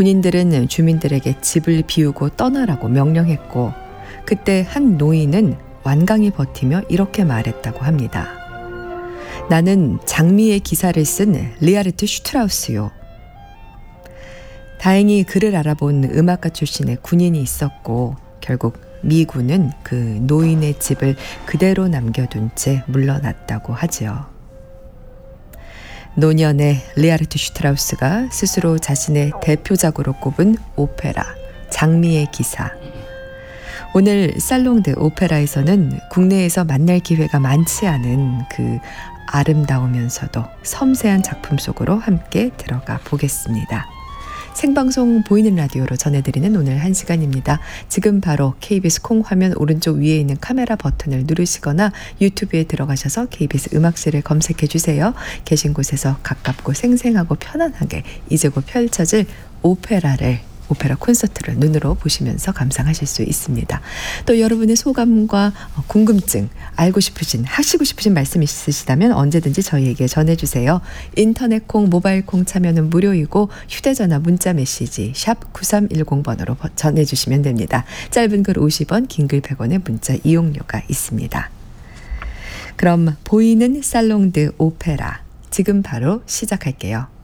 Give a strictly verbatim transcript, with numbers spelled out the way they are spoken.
군인들은 주민들에게 집을 비우고 떠나라고 명령했고 그때 한 노인은 완강히 버티며 이렇게 말했다고 합니다. 나는 장미의 기사를 쓴 리하르트 슈트라우스요. 다행히 그를 알아본 음악가 출신의 군인이 있었고 결국 미군은 그 노인의 집을 그대로 남겨둔 채 물러났다고 하지요. 노년의 리하르트 슈트라우스가 스스로 자신의 대표작으로 꼽은 오페라 장미의 기사. 오늘 살롱 드 오페라에서는 국내에서 만날 기회가 많지 않은 그 아름다우면서도 섬세한 작품 속으로 함께 들어가 보겠습니다. 생방송 보이는 라디오로 전해드리는 오늘 한 시간입니다. 지금 바로 케이비에스 콩 화면 오른쪽 위에 있는 카메라 버튼을 누르시거나 유튜브에 들어가셔서 케이비에스 음악실을 검색해 주세요. 계신 곳에서 가깝고 생생하고 편안하게 이제 곧 펼쳐질 오페라를 오페라 콘서트를 눈으로 보시면서 감상하실 수 있습니다. 또 여러분의 소감과 궁금증, 알고 싶으신, 하시고 싶으신 말씀 있으시다면 언제든지 저희에게 전해주세요. 인터넷 콩, 모바일 콩 참여는 무료이고 휴대전화 문자 메시지 샵 구삼일공 번으로 전해주시면 됩니다. 짧은 글 오십 원, 긴 글 백 원의 문자 이용료가 있습니다. 그럼 보이는 살롱 드 오페라 지금 바로 시작할게요.